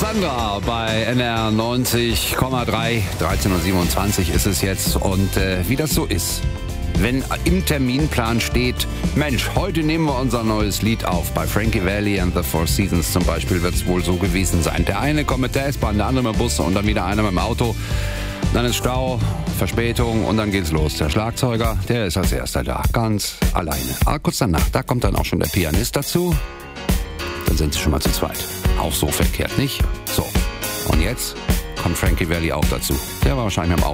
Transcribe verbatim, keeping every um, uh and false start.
Sandra bei N R neunzig Komma drei. dreizehn Uhr siebenundzwanzig ist es jetzt. Und äh, wie das so ist, wenn im Terminplan steht, Mensch, heute nehmen wir unser neues Lied auf. Bei Frankie Valli and the Four Seasons zum Beispiel wird es wohl so gewesen sein. Der eine kommt mit der S-Bahn, der andere mit dem Bus und dann wieder einer mit dem Auto. Dann ist Stau, Verspätung und dann geht's los. Der Schlagzeuger, der ist als erster da, ganz alleine. Aber kurz danach, da kommt dann auch schon der Pianist dazu. Dann sind sie schon mal zu zweit. Auch so verkehrt, nicht? So, und jetzt kommt Frankie Valli auch dazu. Der war wahrscheinlich am Auto.